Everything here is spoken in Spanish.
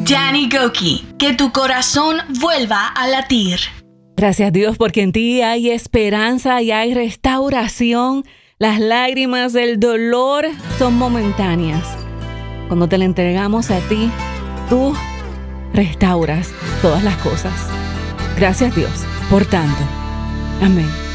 Danny Gokey, que tu corazón vuelva a latir. Gracias Dios, porque en ti hay esperanza y hay restauración. Las lágrimas del dolor son momentáneas. Cuando te la entregamos a ti, tú restauras todas las cosas. Gracias Dios por tanto. Amén.